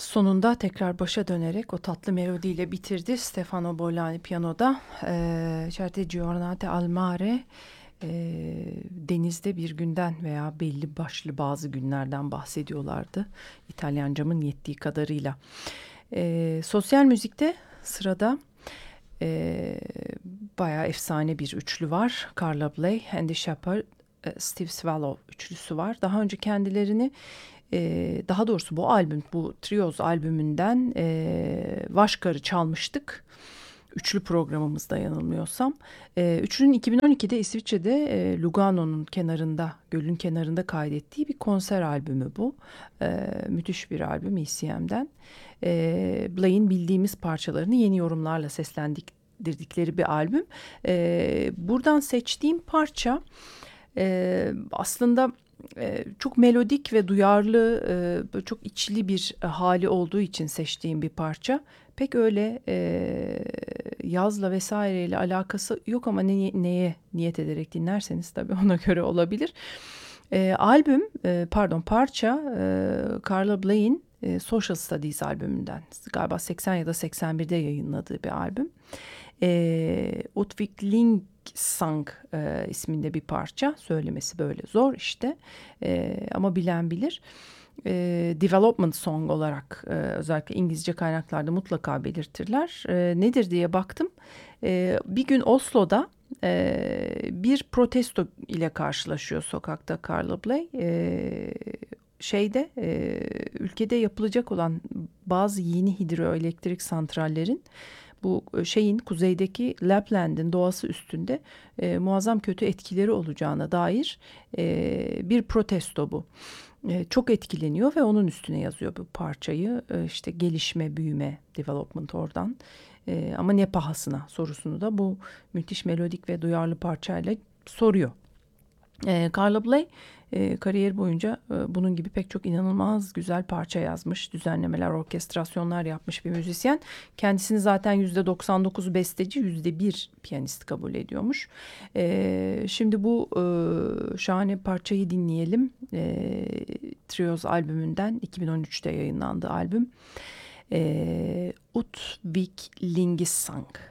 sonunda tekrar başa dönerek o tatlı melodiyle bitirdi. Stefano Bollani piyanoda. Certe giornate al mare, denizde bir günden veya belli başlı bazı günlerden bahsediyorlardı. İtalyancamın yettiği kadarıyla. Sosyal müzikte sırada e, bayağı efsane bir üçlü var. Carla Bley, Andy Shepard, Steve Swallow üçlüsü var. Daha önce kendilerini daha doğrusu bu albüm, bu Trios albümünden Vaşkar'ı çalmıştık. Üçlü programımızda yanılmıyorsam. Üçlünün 2012'de İsviçre'de Lugano'nun kenarında, gölün kenarında kaydettiği bir konser albümü bu. Müthiş bir albüm ECM'den. Bley'in bildiğimiz parçalarını yeni yorumlarla seslendirdikleri bir albüm. Buradan seçtiğim parça aslında çok melodik ve duyarlı, çok içli bir hali olduğu için seçtiğim bir parça. Pek öyle yazla vesaireyle alakası yok ama neye niyet ederek dinlerseniz tabii ona göre olabilir. Parça Carla Bley'in Social Studies albümünden, galiba 80 ya da 81'de yayınladığı bir albüm. Utvikling Sang isminde bir parça. Söylemesi böyle zor işte, ama bilen bilir. Development song olarak özellikle İngilizce kaynaklarda mutlaka belirtirler. Nedir diye baktım. Bir gün Oslo'da bir protesto ile karşılaşıyor sokakta Carla Bley. Ülkede yapılacak olan bazı yeni hidroelektrik santrallerin bu şeyin kuzeydeki Lapland'in doğası üstünde muazzam kötü etkileri olacağına dair bir protesto bu. Çok etkileniyor ve onun üstüne yazıyor bu parçayı. İşte gelişme, büyüme, development oradan. Ama ne pahasına sorusunu da bu müthiş melodik ve duyarlı parçayla soruyor. Carla Bley kariyeri boyunca bunun gibi pek çok inanılmaz güzel parça yazmış, düzenlemeler, orkestrasyonlar yapmış bir müzisyen. Kendisini zaten %99 besteci, %1 piyanist kabul ediyormuş. Şimdi bu şahane parçayı dinleyelim. Trios albümünden, 2013'te yayınlandı albüm. Utviklingisang.